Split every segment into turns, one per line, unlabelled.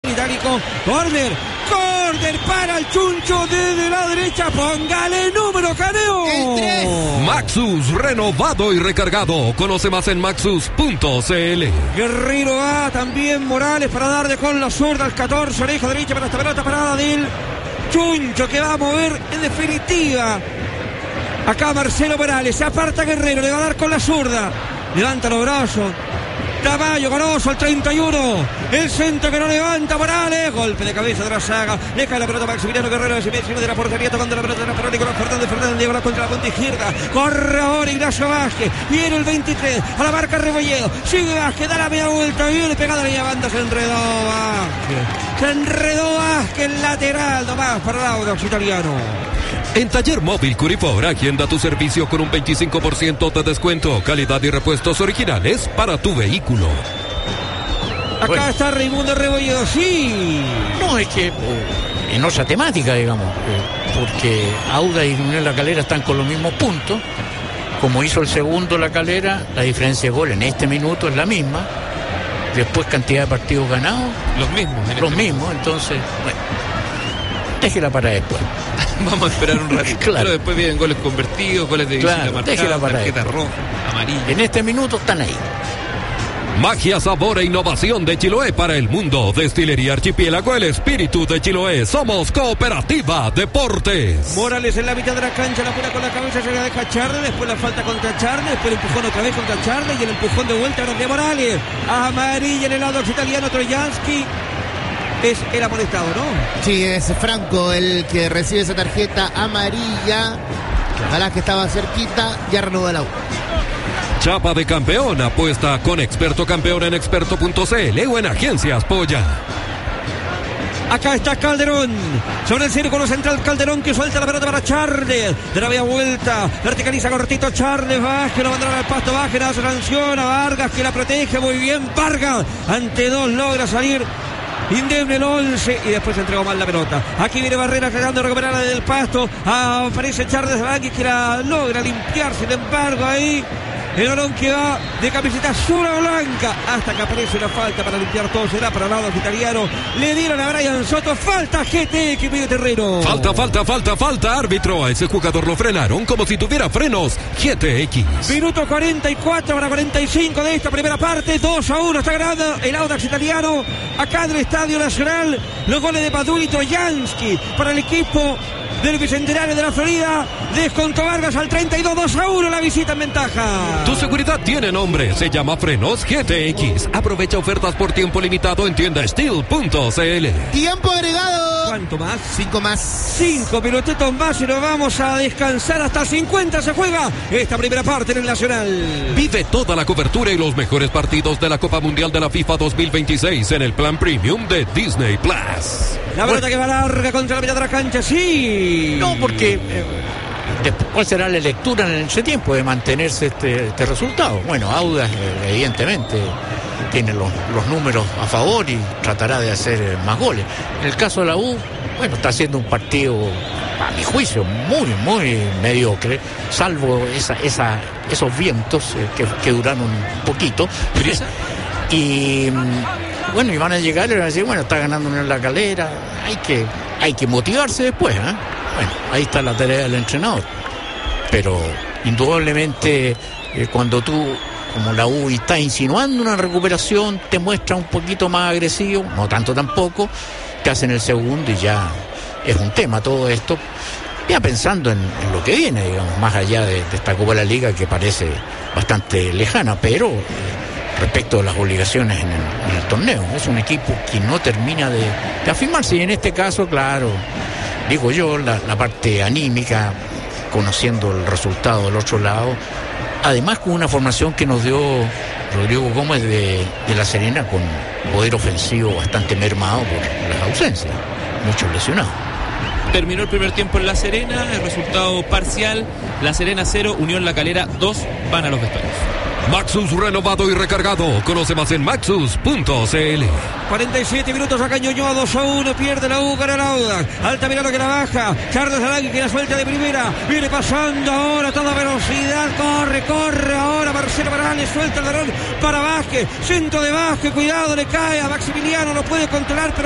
Itálico, corner para el Chuncho desde la derecha, póngale número, Caneo.
El 3.
Maxus, renovado y recargado. Conoce más en maxus.cl.
Guerrero A, también Morales para darle con la zurda al 14, oreja derecha para esta pelota parada del Chuncho, que va a mover en definitiva. Acá Marcelo Morales, se aparta Guerrero, le va a dar con la zurda, levanta los brazos. Tamayo Ganoso al 31. El centro que no levanta Morales. Golpe de cabeza de la saga. Le cae la pelota Maximiliano Guerrero de la portería, tocando la pelota de la pelota. Nicolás Fernández llega contra la punta izquierda. Corre ahora Ignacio Vázquez. Viene el 23. A la marca Rebolledo. Sigue Vázquez. Da la media vuelta. Viene pegada a la banda. Se enredó Vázquez. Lateral nomás para el Audax italiano.
En Taller Móvil Curifor, agenda tu servicio con un 25% de descuento, calidad y repuestos originales para tu vehículo.
Acá está Raimundo Rebolledo, sí.
No, es que en otra temática, digamos, porque Audax y Unión La Calera están con los mismos puntos. Como hizo el segundo La Calera, la diferencia de gol en este minuto es la misma. Después cantidad de partidos ganados.
Los mismos.
Entonces, bueno, déjela para después.
Vamos a esperar un ratito.
Claro.
Pero después vienen goles convertidos, goles de visita marcada, tarjeta roja, amarilla.
En este minuto están ahí.
Magia, sabor e innovación de Chiloé para el mundo. Destilería Archipiélago, el espíritu de Chiloé. Somos Cooperativa Deportes.
Morales en la mitad de la cancha, la pura con la cabeza, se la deja Charles, después la falta contra Charles, después el empujón otra vez contra Charles y el empujón de vuelta ahora de Morales. Amarilla en el lado italiano, Trojansky. Es el amonestado, ¿no?
Sí, es Franco el que recibe esa tarjeta amarilla. Ojalá que estaba cerquita, ya renovó el auto.
Chapa de campeón, apuesta con Experto Campeón en experto.cl o en Agencias Polla.
Acá está Calderón, sobre el círculo central Calderón, que suelta la pelota para Charles, de la media vuelta, verticaliza cortito Charles, Vázquez, lo mandaron al pasto, Vázquez, la sanciona, Vargas que la protege muy bien, Vargas, ante dos logra salir indemne el 11 y después entregó mal la pelota. Aquí viene Barrera tratando de recuperarla del pasto, aparece Charles Vázquez que la logra limpiar, sin embargo ahí el balón que va de camiseta azul a blanca hasta que aparece una falta para limpiar todo. Será para el lado italiano. Le dieron a Brian Soto. Falta GT que pide terreno.
Falta, árbitro. A ese jugador lo frenaron como si tuviera frenos GTX.
Minuto 44 para 45 de esta primera parte. 2-1 está ganando el Audax italiano acá en el Estadio Nacional. Los goles de Padul y Trojansky para el equipo del Bicentenario de la Florida. Descontó Vargas al 32, 2-1 la visita en ventaja.
Tu seguridad tiene nombre, se llama Frenos GTX. Aprovecha ofertas por tiempo limitado en tiendasteel.cl.
Tiempo agregado.
¿Cuánto más?
5 más.
5 minutitos más y nos vamos a descansar. Hasta 50 se juega esta primera parte en el Nacional.
Vive toda la cobertura y los mejores partidos de la Copa Mundial de la FIFA 2026 en el plan premium de Disney Plus.
La pelota que va larga contra la mitad de la cancha, sí.
No, porque ¿cuál será la lectura en ese tiempo de mantenerse este resultado? Bueno, Audax evidentemente tiene los números a favor y tratará de hacer más goles. En el caso de la U, bueno, está haciendo un partido, a mi juicio, muy mediocre, salvo esos vientos que duraron un poquito. Y bueno, y van a llegar y van a decir, bueno, está ganando en La Calera, hay que motivarse después, ¿eh? Bueno, ahí está la tarea del entrenador. Pero indudablemente cuando tú, como la U, está insinuando una recuperación, te muestra un poquito más agresivo, no tanto tampoco, te hacen el segundo y ya es un tema todo esto. Ya pensando en lo que viene, digamos, más allá de esta Copa de la Liga que parece bastante lejana, pero respecto a las obligaciones en el torneo. Es un equipo que no termina de afirmarse y en este caso, claro, digo yo, la parte anímica, conociendo el resultado del otro lado, además con una formación que nos dio Rodrigo Gómez de La Serena con poder ofensivo bastante mermado por las ausencias, muchos lesionados.
Terminó el primer tiempo en La Serena, el resultado parcial, La Serena 0, Unión La Calera 2, van a los vestuarios.
Maxus renovado y recargado. Conoce más en maxus.cl.
47 minutos acá Ñuñoa, 2-1, pierde la U, gana el Audax. Alta Mirano que la baja, Charles Arangui que la suelta de primera, viene pasando ahora a toda velocidad, corre ahora Marcelo Morales, suelta el balón para Vázquez, centro de Vázquez, cuidado, le cae a Maximiliano, lo puede controlar, pero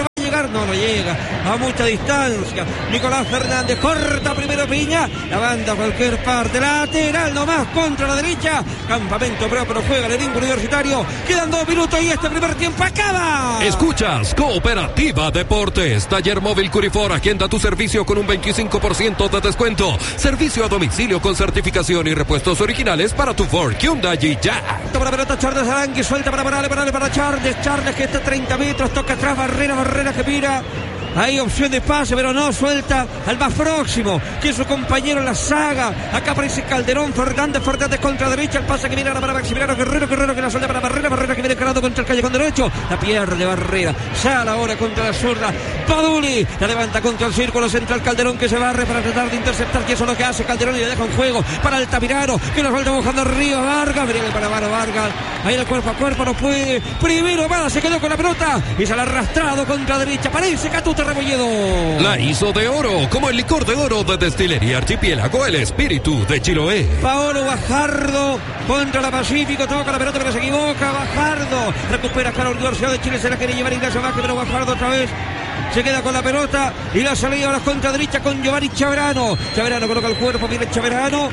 no llega, a mucha distancia. Nicolás Fernández corta primero Piña, la banda a cualquier parte, lateral nomás contra la derecha. Campamento propio, juega el equipo Universitario. Quedan 2 minutos y este primer tiempo acaba.
Escuchas Cooperativa Deportes. Taller Móvil Curifor, agenda tu servicio con un 25% de descuento. Servicio a domicilio con certificación y repuestos originales para tu Ford, Hyundai y Jack.
Toma la pelota Charles Arangui, suelta para Charles que está a 30 metros, toca atrás, Barrera que mira. Hay opción de pase, pero no, suelta al más próximo, que es su compañero en la saga. Acá aparece Calderón, Fernández contra derecha, el pase que viene ahora para Maximiliano Guerrero que la suelta para Barrera que viene cargado contra el callejón derecho, la pierde Barrera, sale ahora contra la zurda, Paduli, la levanta contra el círculo central, Calderón que se barre para tratar de interceptar, que eso es lo que hace Calderón y le deja un juego para Altamirano, que lo suelta buscando arriba, Vargas, viene para Vargas, ahí el cuerpo a cuerpo, no puede, primero Vargas se quedó con la pelota y se la ha arrastrado contra derecha, parece Catuto Rebolledo.
La hizo de oro, como el licor de oro de Destilería Archipiélago, el espíritu de Chiloé.
Paolo Bajardo contra la Pacífico, toca la pelota pero se equivoca, Bajardo recupera acá la Universidad de Chile, se la quiere llevar Ignacio Vázquez, pero Bajardo otra vez se queda con la pelota y la salida ahora contra derecha con Giovanni Chaverano coloca el cuerpo, viene Chaverano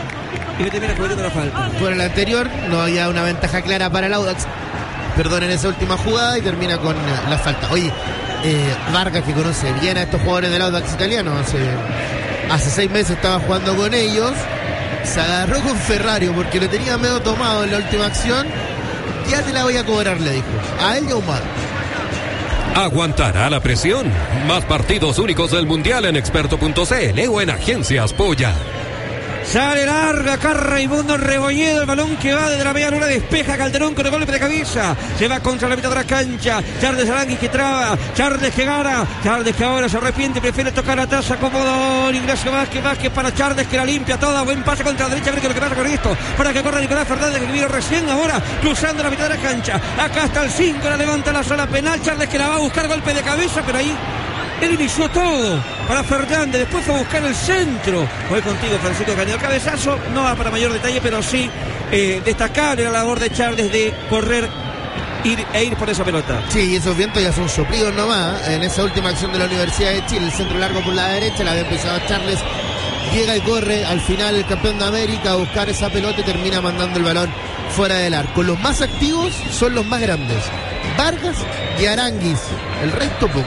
y le termina cobrando la falta.
Por el anterior no había una ventaja clara para el Audax, en esa última jugada, y termina con la falta. Oye, Vargas, que conoce bien a estos jugadores del Audax italiano, hace 6 meses estaba jugando con ellos, se agarró con Ferrario porque lo tenía medio tomado en la última acción. Ya te la voy a cobrar, le dijo a él y a Omar.
¿Aguantará la presión? Más partidos únicos del Mundial en experto.cl o en Agencias Polla.
Sale larga acá Raimundo Rebolledo, el balón que va desde la media luna, despeja Calderón con el golpe de cabeza, se va contra la mitad de la cancha, Charles Arangui que traba, Charles que gana, Charles que ahora se arrepiente, prefiere tocar atrás, acomodó Ignacio Vázquez para Charles que la limpia toda, buen pase contra la derecha, a ver qué es lo que pasa con esto, para que corra Nicolás Fernández que vino recién ahora, cruzando la mitad de la cancha, acá está el 5, la levanta la zona penal, Charles que la va a buscar, golpe de cabeza, pero ahí él inició todo para Fernández, después fue a buscar el centro. Voy contigo, Francisco Cañón. El cabezazo no va para mayor detalle, pero sí destacable la labor de Charles de correr e ir por esa pelota.
Sí, y esos vientos ya son soplidos nomás. En esa última acción de la Universidad de Chile, el centro largo por la derecha, la había empezado Charles. Llega y corre al final el campeón de América a buscar esa pelota y termina mandando el balón fuera del arco. Los más activos son los más grandes, Vargas y Aranguis. El resto poco.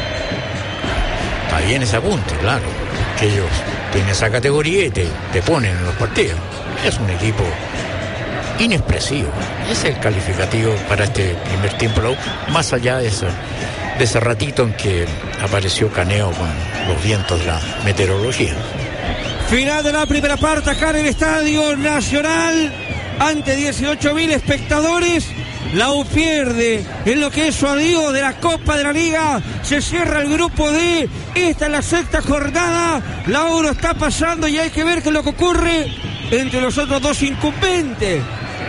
Está bien ese apunte, claro, que ellos tienen esa categoría y te ponen en los partidos. Es un equipo inexpresivo, es el calificativo para este primer tiempo, más allá de ese ratito en que apareció Caneo con los vientos de la meteorología.
Final de la primera parte acá en el Estadio Nacional, ante 18.000 espectadores. La U pierde en lo que es su adiós de la Copa de la Liga. Se cierra el grupo D. Esta es la 6ª jornada. La U lo está pasando y hay que ver qué es lo que ocurre entre los otros dos incumbentes.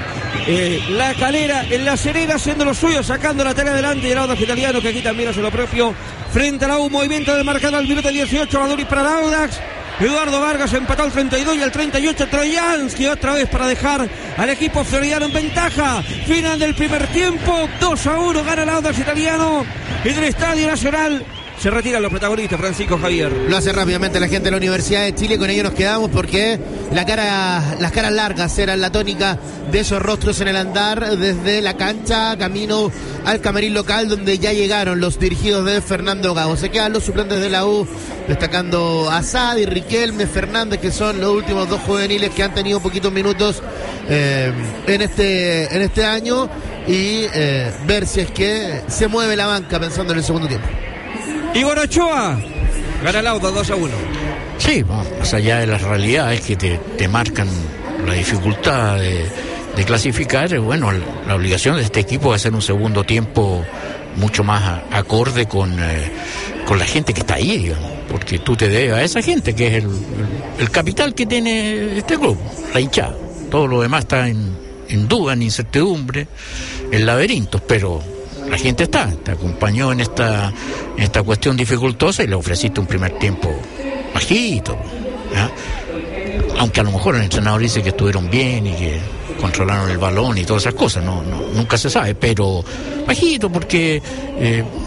La Calera en La Serena haciendo lo suyo, sacando la tarea adelante, y el Audax italiano que aquí también hace lo propio frente a la U. Movimiento del marcador al minuto 18, Baduri para el Audax. Eduardo Vargas empató al 32 y al 38 Troyansky otra vez para dejar al equipo floridiano en ventaja. Final del primer tiempo, 2-1 gana el Audax italiano en el Estadio Nacional. Se retiran los protagonistas, Francisco Javier.
Lo hace rápidamente la gente de la Universidad de Chile. Con ello nos quedamos porque las caras largas eran la tónica de esos rostros en el andar desde la cancha camino al camarín local, donde ya llegaron los dirigidos de Fernando Gago. Se quedan los suplentes de la U, destacando a Sadi, Riquelme, Fernández, que son los últimos dos juveniles que han tenido poquitos minutos en este año, y ver si es que se mueve la banca pensando en el segundo tiempo.
Igor Ochoa gana el Audax 2-1.
Sí, más allá de las realidades que te marcan la dificultad de clasificar, bueno, la obligación de este equipo es hacer un segundo tiempo mucho más acorde con la gente que está ahí, digamos, porque tú te debes a esa gente que es el capital que tiene este club, la hinchada. Todo lo demás está en duda, en incertidumbre, en laberintos, pero la gente te acompañó en esta cuestión dificultosa y le ofreciste un primer tiempo bajito, ¿ya? Aunque a lo mejor el entrenador dice que estuvieron bien y que controlaron el balón y todas esas cosas, nunca se sabe, pero bajito porque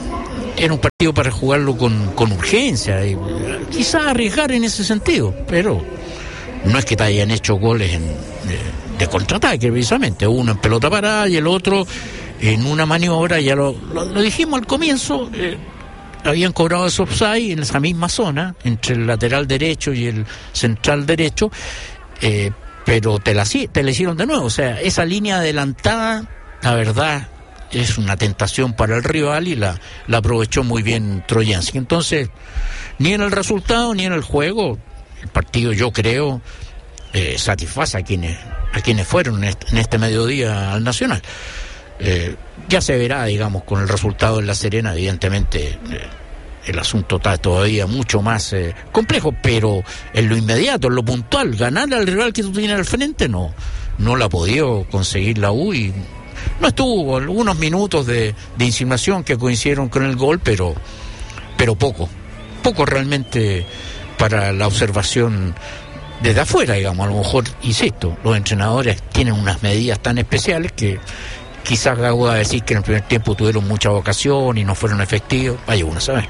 era un partido para jugarlo con urgencia, y quizás arriesgar en ese sentido, pero no es que te hayan hecho goles de contraataque, precisamente, uno en pelota parada y el otro en una maniobra. Ya lo dijimos al comienzo, habían cobrado ese offside en esa misma zona, entre el lateral derecho y el central derecho, pero te la hicieron de nuevo. O sea, esa línea adelantada, la verdad, es una tentación para el rival y la aprovechó muy bien Troyansky. Entonces, ni en el resultado ni en el juego, el partido, yo creo, satisface a quienes fueron en este mediodía al Nacional. Ya se verá, digamos, con el resultado en La Serena. Evidentemente el asunto está todavía mucho más complejo, pero en lo inmediato, en lo puntual, ganar al rival que tú tienes al frente no la ha podido conseguir la U, y no estuvo algunos minutos de insinuación que coincidieron con el gol, pero poco realmente para la observación desde afuera, digamos. A lo mejor, insisto, los entrenadores tienen unas medidas tan especiales que quizás haga decir que en el primer tiempo tuvieron mucha vocación y no fueron efectivos. Vaya uno a saber.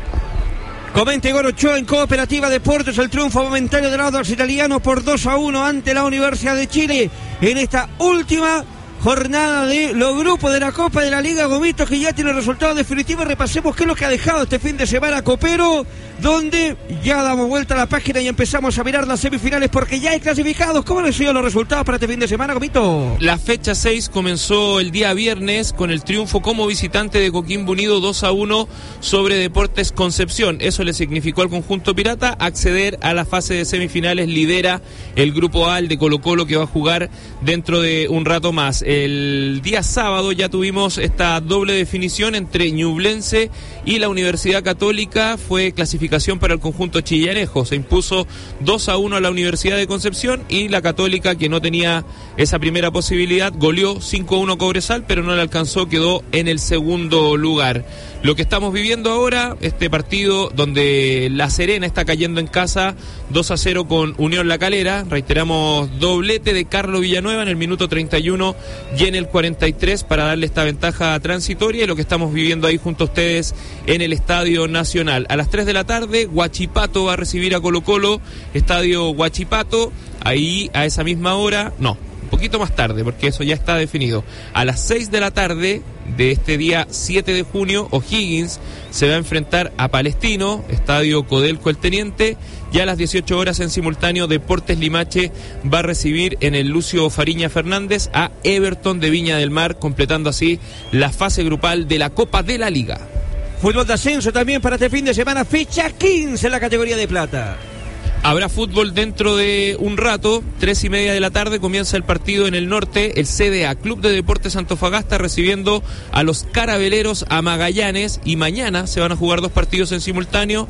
Comenta Igor Ochoa en Cooperativa Deportes, el triunfo momentáneo del Audax Italiano por 2-1 ante la Universidad de Chile en esta última jornada de los grupos de la Copa de la Liga. Gomito, que ya tiene el resultado definitivo. Repasemos qué es lo que ha dejado este fin de semana Copero, donde ya damos vuelta a la página y empezamos a mirar las semifinales porque ya hay clasificados. ¿Cómo han sido los resultados para este fin de semana, Gomito?
La fecha 6 comenzó el día viernes con el triunfo como visitante de Coquimbo Unido 2-1 sobre Deportes Concepción. Eso le significó al conjunto pirata acceder a la fase de semifinales. Lidera el grupo A, el de Colo-Colo, que va a jugar dentro de un rato más. El día sábado ya tuvimos esta doble definición entre Ñublense y la Universidad Católica. Fue clasificación para el conjunto chillanejo. Se impuso 2-1 a la Universidad de Concepción, y la Católica, que no tenía esa primera posibilidad, goleó 5-1 Cobresal, pero no le alcanzó, quedó en el segundo lugar. Lo que estamos viviendo ahora, este partido donde La Serena está cayendo en casa 2-0 con Unión La Calera. Reiteramos, doblete de Carlos Villanueva en el minuto 31 y en el 43 para darle esta ventaja transitoria, y lo que estamos viviendo ahí junto a ustedes en el Estadio Nacional. A las 3 de la tarde, Huachipato va a recibir a Colo-Colo, Estadio Huachipato. Ahí a esa misma hora, no, un poquito más tarde, porque eso ya está definido. A las 6 de la tarde de este día 7 de junio, O'Higgins se va a enfrentar a Palestino, Estadio Codelco El Teniente. Ya a las 18 horas en simultáneo, Deportes Limache va a recibir en el Lucio Fariña Fernández a Everton de Viña del Mar, completando así la fase grupal de la Copa de la Liga.
Fútbol de ascenso también para este fin de semana, fecha 15 en la categoría de plata.
Habrá fútbol dentro de un rato, 3:30 de la tarde comienza el partido en el norte, el CDA, Club de Deportes Antofagasta, recibiendo a los Carabeleros a Magallanes, y mañana se van a jugar dos partidos en simultáneo,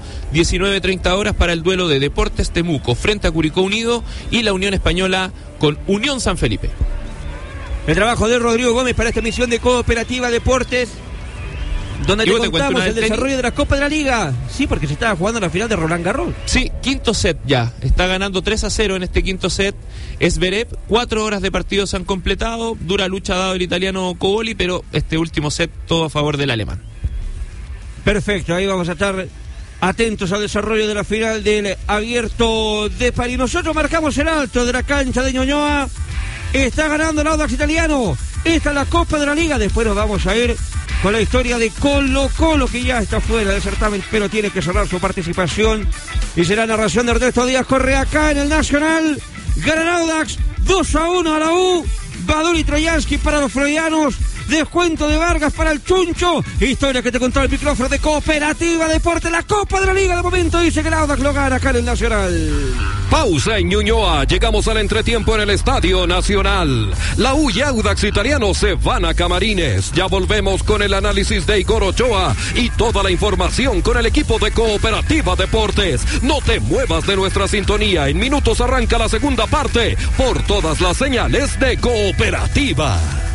19:30 horas para el duelo de Deportes Temuco frente a Curicó Unido y la Unión Española con Unión San Felipe.
El trabajo de Rodrigo Gómez para esta emisión de Cooperativa Deportes, donde te contamos el desarrollo de la Copa de la Liga. Sí, porque se estaba jugando la final de Roland Garros.
Sí, quinto set ya. Está ganando 3-0 en este quinto set Zverev. 4 horas de partido se han completado. Dura lucha ha dado el italiano Coboli, pero este último set todo a favor del alemán.
Perfecto, ahí vamos a estar atentos al desarrollo de la final del Abierto de París. Nosotros marcamos el alto de la cancha de Ñuñoa. Está ganando el Audax Italiano. Esta es la Copa de la Liga. Después nos vamos a ir con la historia de Colo-Colo, que ya está fuera del certamen, pero tiene que cerrar su participación. Y será narración de Ernesto Díaz Correa acá en el Nacional. Gana el Audax 2-1 a la U. Badul y Troyansky para los freudianos. Descuento de Vargas para el Chuncho. Historia que te contó el micrófono de Cooperativa Deporte. La Copa de la Liga de momento dice que el Audax lo gana acá en el Nacional.
Pausa en Ñuñoa. Llegamos al entretiempo en el Estadio Nacional. La U y Audax Italiano se van a Camarines. Ya volvemos con el análisis de Igor Ochoa y toda la información con el equipo de Cooperativa Deportes. No te muevas de nuestra sintonía. En minutos arranca la segunda parte por todas las señales de Cooperativa.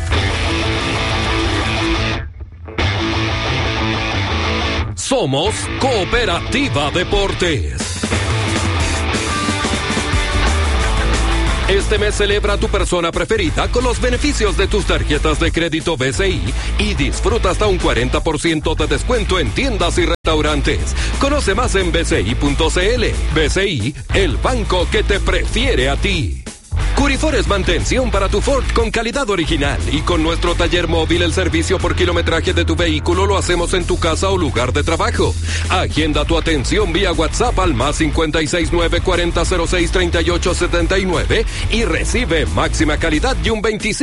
Somos Cooperativa Deportes. Este mes celebra a tu persona preferida con los beneficios de tus tarjetas de crédito BCI y disfruta hasta un 40% de descuento en tiendas y restaurantes. Conoce más en bci.cl. BCI, el banco que te prefiere a ti. Curifor es mantención para tu Ford con calidad original y con nuestro taller móvil el servicio por kilometraje de tu vehículo lo hacemos en tu casa o lugar de trabajo. Agenda tu atención vía WhatsApp al +56 940 06 38 79 y recibe máxima calidad y un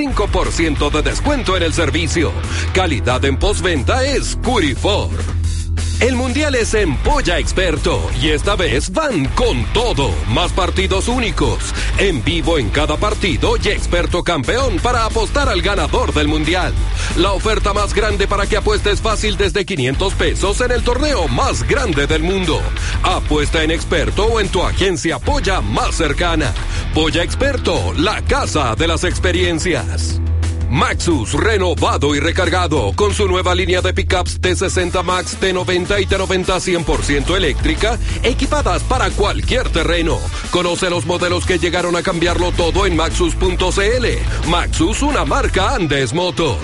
25% de descuento en el servicio. Calidad en postventa es Curifor. El Mundial es en Polla Experto y esta vez van con todo. Más partidos únicos, en vivo en cada partido y experto campeón para apostar al ganador del Mundial. La oferta más grande para que apuestes fácil desde 500 pesos en el torneo más grande del mundo. Apuesta en Experto o en tu agencia Polla más cercana. Polla Experto, la casa de las experiencias. Maxus, renovado y recargado, con su nueva línea de pickups T60 Max, T90 y T90 100% eléctrica, equipadas para cualquier terreno. Conoce los modelos que llegaron a cambiarlo todo en Maxus.cl. Maxus, una marca Andes Motor.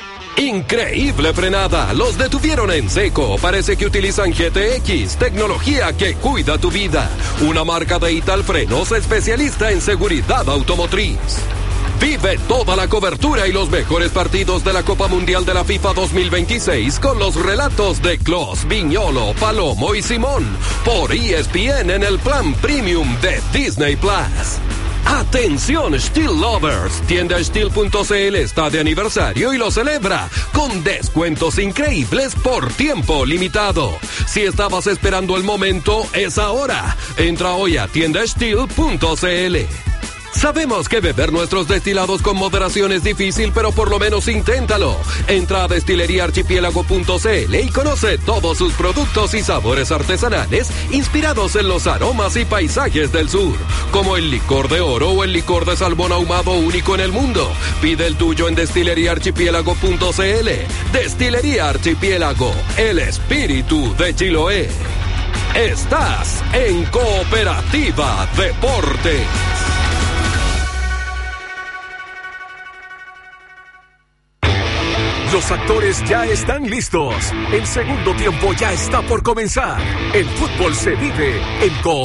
Increíble frenada, los detuvieron en seco, parece que utilizan GTX, tecnología que cuida tu vida. Una marca de Ital Frenos especialista en seguridad automotriz. Vive toda la cobertura y los mejores partidos de la Copa Mundial de la FIFA 2026 con los relatos de Klos, Viñolo, Palomo y Simón por ESPN en el plan premium de Disney Plus. Atención Steel Lovers, tienda Steel.cl está de aniversario y lo celebra con descuentos increíbles por tiempo limitado. Si estabas esperando el momento, es ahora. Entra hoy a tienda Steel.cl. Sabemos que beber nuestros destilados con moderación es difícil, pero por lo menos inténtalo. Entra a destileriaarchipiélago.cl y conoce todos sus productos y sabores artesanales inspirados en los aromas y paisajes del sur, como el licor de oro o el licor de salmón ahumado único en el mundo. Pide el tuyo en destileriaarchipiélago.cl. Destilería Archipiélago, el espíritu de Chiloé. Estás en Cooperativa Deportes.
Los actores ya están listos. El segundo tiempo ya está por comenzar. El fútbol se vive en